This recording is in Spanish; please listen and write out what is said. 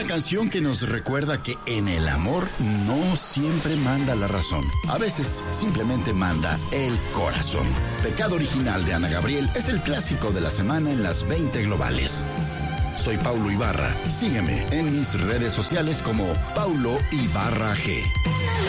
canción que nos recuerda que en el amor no siempre manda la razón. A veces simplemente manda el corazón. Pecado original de Ana Gabriel es el clásico de la semana en las 20 globales. Soy Paulo Ibarra. Sígueme en mis redes sociales como Paulo Ibarra G.